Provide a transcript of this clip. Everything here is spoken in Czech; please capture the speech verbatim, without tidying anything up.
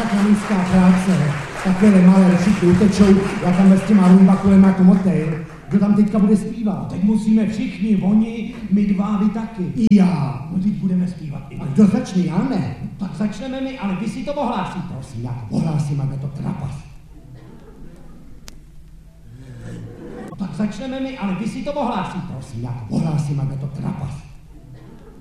kranická práce, takové malé všichni utečou, já tam s těma rumbakulem jako motejl. Kdo tam teďka bude zpívat? Teď musíme všichni, oni, my dva, vy taky. I já. No teď budeme zpívat i A kdo začne, já ne? Tak začneme my, ale vy si to ohlásíte. Prosím, já to ohlásím, aby to trapas. Tak začneme my, ale vy si to ohlásíte. Prosím, já to ohlásím, aby to trapas.